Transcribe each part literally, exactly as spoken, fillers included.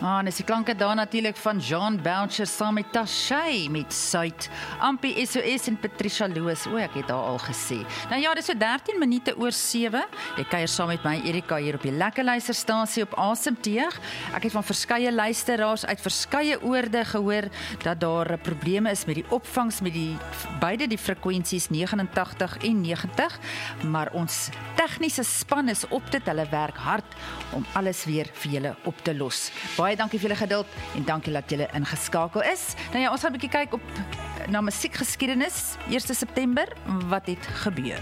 Ah, en is die klanke daar natuurlik van Jean Boucher saam met Tashay met Suid, Ampi S O S en Patricia Loos. O, ek het daar al gesê. Nou ja, dis so dertien minute oor sewe. Jy kuier saam met my Erika hier op die lekker luisterstasie op Asemteug. Ek het van verskeie luisteraars uit verskeie oorde gehoor dat daar probleme is met die opvangs met die beide die frekwensies negentig en negentig, maar ons tegniese span is op dit, hulle werk hard om alles weer vir julle op te los. Baie dankie vir julle geduld en dankie dat julle ingeskakel is. Nou ja, ons gaan 'n bietjie kyk op na musiekgeskiedenis, eerste September, wat het gebeur.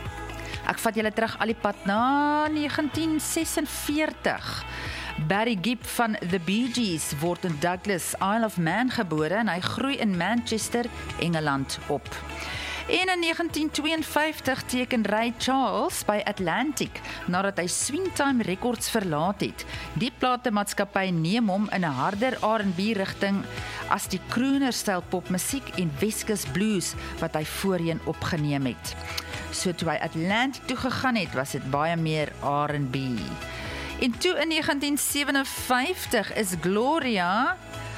Ek vat julle terug al die pad na negentien sesenveertig. Barry Gibb van The Bee Gees word in Douglas, Isle of Man gebore en hy groei in Manchester, Engeland op. En in negentien tweeënvyftig teken Ray Charles by Atlantic nadat hy Swingtime Records verlaat het. Die platemaatskappy neem hom in 'n harder R and B rigting as die crooner-styl popmusiek en Weskus blues wat hy voorheen opgeneem het. So toe hy Atlantic toe gegaan het, was dit baie meer R and B. En toe in negentien sewenvyftig is Gloria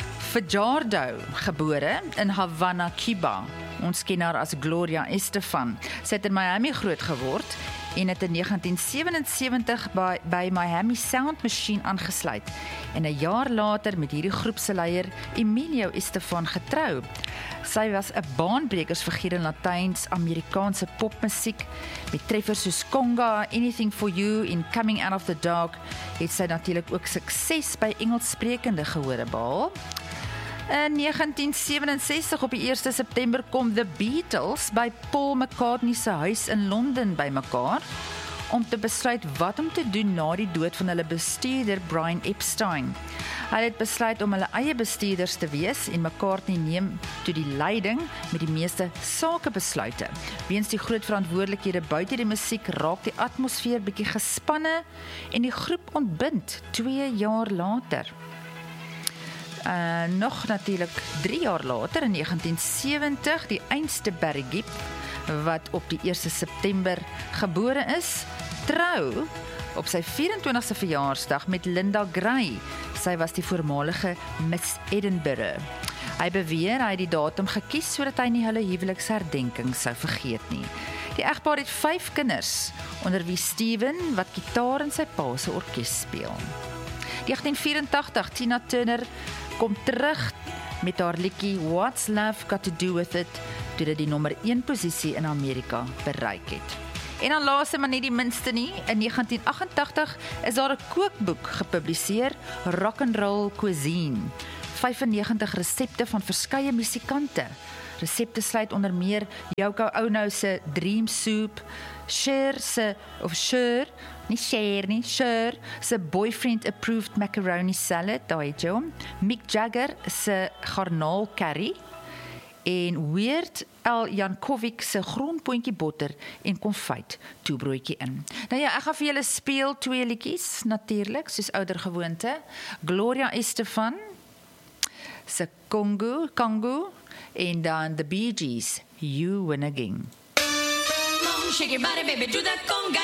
Fajardo gebore in Havana, Cuba. Ons ken haar as Gloria Estefan. Sy het in Miami groot geword en het in negentien sewensewentig by, by Miami Sound Machine aangesluit en 'n jaar later met hierdie groepsleier Emilio Estefan getrou. Sy was 'n baanbrekersfiguur in Latyns-Amerikaanse popmusiek met treffers soos Conga, Anything for You en Coming Out of the Dark. Het sy natuurlik ook sukses by Engelssprekende gehore behaal. In negentien sewenensestig op die eerste September kom The Beatles by Paul McCartney se huis in Londen bymekaar om te besluit wat om te doen na die dood van hulle bestuurder Brian Epstein. Hulle het besluit om hulle eie bestuurders te wees en McCartney neem toe die leiding met die meeste sakebesluite. Weens die groot verantwoordelikhede buite die musiek raak die atmosfeer bietjie gespanne en die groep ontbind twee jaar later. Uh, nog natuurlijk drie jaar later, in negentien sewentig, die einste Barry Gibb, wat op die eerste September gebore is, trou op sy vierentwintigste verjaarsdag met Linda Gray. Sy was die voormalige Miss Edinburgh. Hy beweer hy het die datum gekies sodat hy nie hulle huweliksherdenking sou vergeet nie. Die egpaar het vyf kinders, onder wie Steven, wat gitaar in sy pa se orkes speel. negentien vyerentagtig, Tina Turner kom terug met haar liedjie What's Love Got to Do With It, toe dit die nommer een posisie in Amerika bereik het. En dan laaste maar nie die minste nie, in negentien agentagtig is daar 'n kookboek gepubliseer, Rock and Roll Cuisine, vyfennegentig resepte van verskeie musikante. Resepte sluit onder meer Yoko Ono se Dream Soup, Cher se, of Cher, nie Cher nie, Cher se Boyfriend Approved Macaroni Salad, daar het jy hom, Mick Jagger se garnaal curry, en Weird Al Yankovic se grondpoontjie botter en konfyt toebroodjie in. Nou ja, ek gaan vir julle speel twee liedjies, natuurlik, soos ouder gewoonte. Gloria Estefan se Congo, Congo, en dan The Bee Gees, You Win Again. Shake your body, baby, do that conga.